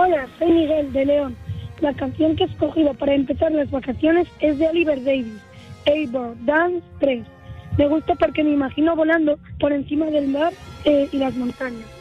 Hola, soy Miguel de León. La canción que he escogido para empezar las vacaciones es de Oliver Davis, Eivor Dance 3. Me gusta porque me imagino volando por encima del mar y las montañas.